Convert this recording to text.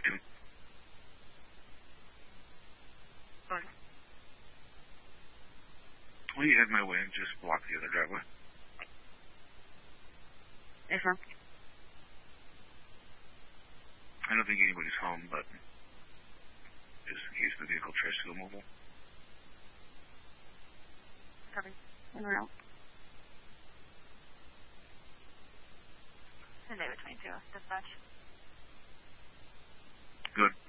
Sorry. Will you head my way and just block the other driveway? Yes, sir. I don't think anybody's home, but just in case the vehicle tries to go mobile. Copy. In route. David 22, dispatch. Good.